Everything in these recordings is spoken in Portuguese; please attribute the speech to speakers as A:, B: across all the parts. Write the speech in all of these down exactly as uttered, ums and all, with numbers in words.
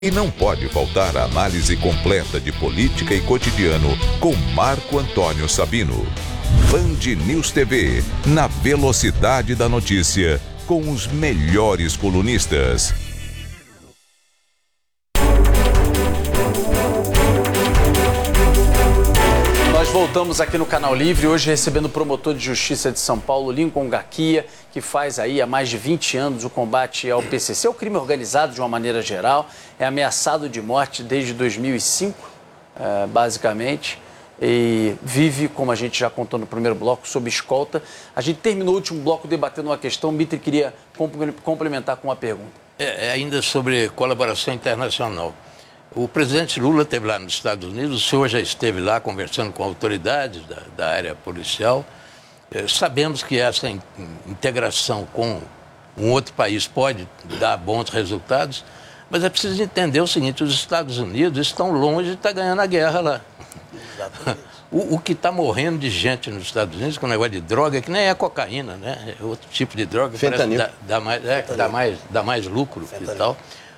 A: E não pode faltar a análise completa de política e cotidiano com Marco Antônio Sabino. Band News T V, na velocidade da notícia, com os melhores colunistas.
B: Nós voltamos aqui no Canal Livre, hoje recebendo o promotor de justiça de São Paulo, Lincoln Gaquia, que faz aí há mais de vinte anos o combate ao P C C, o crime organizado de uma maneira geral, é ameaçado de morte desde dois mil e cinco, é, basicamente, e vive, como a gente já contou no primeiro bloco, sob escolta. A gente terminou o último bloco debatendo uma questão, Mitre queria complementar com uma pergunta.
C: É, é ainda sobre colaboração internacional. O presidente Lula esteve lá nos Estados Unidos, o senhor já esteve lá conversando com autoridades da, da área policial. É, sabemos que essa in, integração com um outro país pode dar bons resultados, mas é preciso entender o seguinte: os Estados Unidos estão longe de estar ganhando a guerra lá. O, o que está morrendo de gente nos Estados Unidos com o negócio de droga, que nem é cocaína, né? É outro tipo de droga que parece dá, dá, mais, é, dá, mais, dá mais lucro Fentanil. E tal.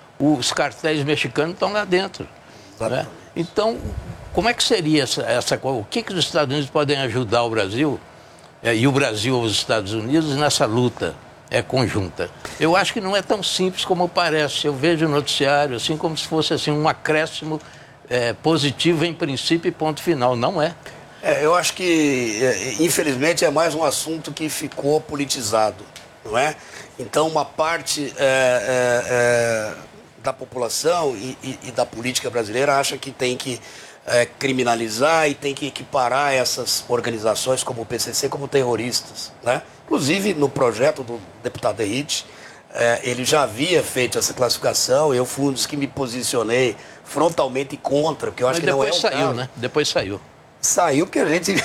C: Os cartéis mexicanos estão lá dentro. Né? Então, como é que seria essa, essa coisa? O que, que os Estados Unidos podem ajudar o Brasil, é, e o Brasil aos Estados Unidos nessa luta é, conjunta? Eu acho que não é tão simples como parece. Eu vejo o noticiário assim como se fosse assim, um acréscimo é, positivo em princípio e ponto final. Não é.
D: É, eu acho que, é, infelizmente, é mais um assunto que ficou politizado, não é? Então, uma parte é, é, é, da população e, e, e da política brasileira acha que tem que é, criminalizar e tem que equiparar essas organizações como o P C C como terroristas, né? Inclusive, no projeto do deputado Henrique, é, ele já havia feito essa classificação. Eu fui um dos que me posicionei frontalmente contra, porque eu acho Mas que não é um
C: saiu,
D: caso.
C: né? Depois saiu.
D: Saiu porque a gente...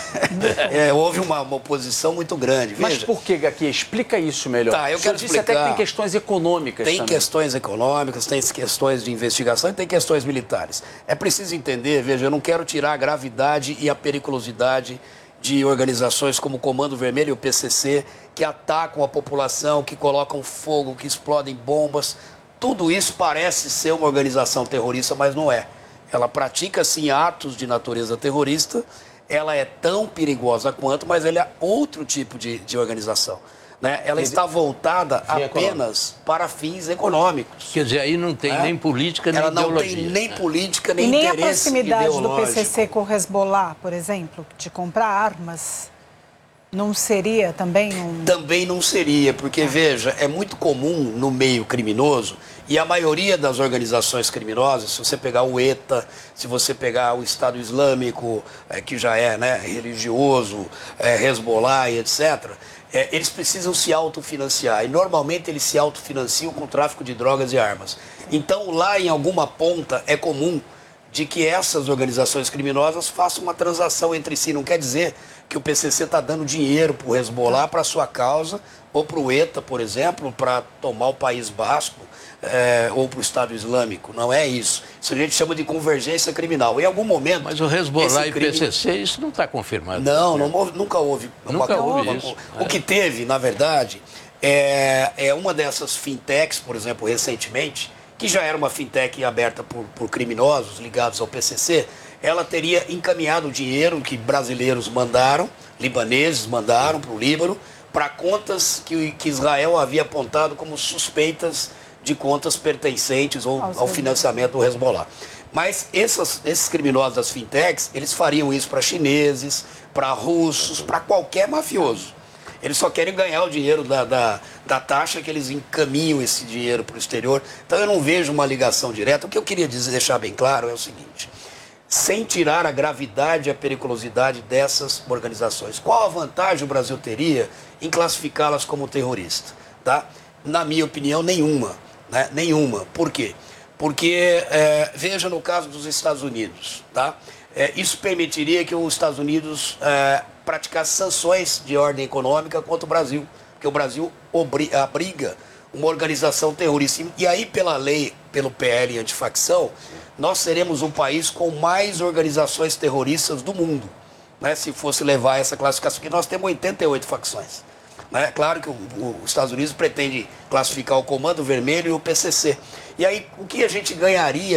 D: é, houve uma, uma oposição muito grande.
B: Mas
D: Veja.
B: por que, Gaquia? Explica isso melhor.
D: Tá, eu quero
B: Você
D: explicar.
B: disse até que tem questões econômicas
D: Tem
B: também.
D: questões econômicas, tem questões de investigação e tem questões militares. É preciso entender, veja, eu não quero tirar a gravidade e a periculosidade de organizações como o Comando Vermelho e o P C C, que atacam a população, que colocam fogo, que explodem bombas. Tudo isso parece ser uma organização terrorista, mas não é. Ela pratica, sim, atos de natureza terrorista, ela é tão perigosa quanto, mas ela é outro tipo de, de organização. Né? Ela está voltada
C: Fim
D: apenas
C: econômico.
D: para fins econômicos.
C: Quer dizer, aí não tem
D: É.
C: nem política, nem
D: Ela não
C: ideologia.
D: tem nem
C: né?
D: política, nem
E: E nem a
D: interesse
E: proximidade do P
D: ideológico.
E: C C com o Hezbollah, por exemplo, de comprar armas, não seria também um...
D: Também não seria, porque, veja, é muito comum no meio criminoso, e a maioria das organizações criminosas, se você pegar o ETA, se você pegar o Estado Islâmico, é, que já é, né, religioso, é, Hezbollah e etcétera, é, eles precisam se autofinanciar, e normalmente eles se autofinanciam com tráfico de drogas e armas. Então, lá em alguma ponta, é comum de que essas organizações criminosas façam uma transação entre si. Não quer dizer que o P C C está dando dinheiro para o Hezbollah, para a sua causa, ou para o ETA, por exemplo, para tomar o País Basco, é, ou para o Estado Islâmico. Não é isso. Isso a gente chama de convergência criminal. Em algum momento...
C: Mas o Hezbollah e o
D: crime...
C: P C C, isso não está confirmado.
D: Não, não houve, nunca houve.
C: Nunca
D: uma,
C: houve
D: uma,
C: isso.
D: O que teve, na verdade, é, é uma dessas fintechs, por exemplo, recentemente, que já era uma fintech aberta por, por criminosos ligados ao P C C, ela teria encaminhado o dinheiro que brasileiros mandaram, libaneses mandaram para o Líbano, para contas que, que Israel havia apontado como suspeitas de contas pertencentes ao, ao financiamento do Hezbollah. Mas essas, esses criminosos das fintechs, eles fariam isso para chineses, para russos, para qualquer mafioso. Eles só querem ganhar o dinheiro da, da, da taxa que eles encaminham esse dinheiro para o exterior. Então eu não vejo uma ligação direta. O que eu queria dizer, deixar bem claro é o seguinte: sem tirar a gravidade e a periculosidade dessas organizações, qual a vantagem o Brasil teria em classificá-las como terrorista? Tá? Na minha opinião, nenhuma. Né? Nenhuma. Por quê? Porque, é, veja no caso dos Estados Unidos, tá? É, isso permitiria que os Estados Unidos é, praticasse sanções de ordem econômica contra o Brasil, porque o Brasil abriga uma organização terrorista. E aí, pela lei, pelo P L antifacção, nós seremos um país com mais organizações terroristas do mundo, né, se fosse levar essa classificação, porque nós temos oitenta e oito facções. É claro que o, o, os Estados Unidos pretende classificar o Comando Vermelho e o P C C. E aí, o que a gente ganharia